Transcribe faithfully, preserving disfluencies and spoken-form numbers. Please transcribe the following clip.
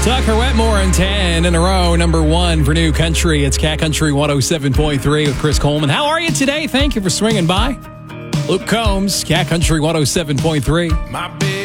Tucker Wetmore and ten in a row, number one for New Country. It's Cat Country one oh seven point three with Chris Coleman. How are you today? Thank you for swinging by. Luke Combs, Cat Country one oh seven point three. My big